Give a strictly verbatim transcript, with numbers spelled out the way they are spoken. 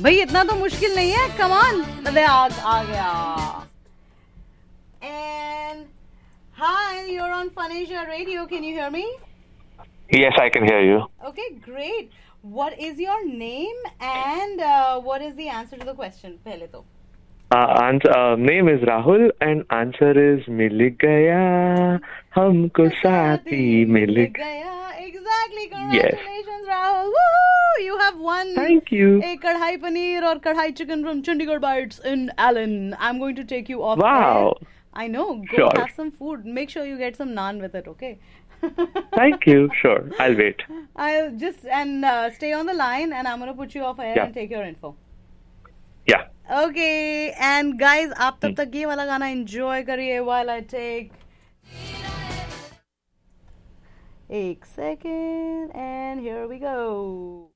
भाई इतना तो मुश्किल नहीं है, कम ऑन। अबे आ, आ गया। And hi, you're on Fun Asia Radio. Can you hear me? Yes, I can hear you. Okay, great. What is your name and uh, what is the answer to the question? पहले तो. Uh, answer, uh, name is Rahul and answer is मिल गया हमको साथी मिल गया. Exactly. Congratulations, yes. Rahul. Woo! You have won. Thank you. A kadhai paneer or kadhai chicken from Chandigarh Bites in Allen. I'm going to take you off. Wow. Air. I know. Go sure. have some food. Make sure you get some naan with it. Okay. Thank you. Sure. I'll wait. I'll just and uh, stay on the line, and I'm gonna put you off air yeah. and take your info. Yeah. Okay, and guys, आप तब तक ये वाला गाना enjoy करिए while I take एक second, and here we go.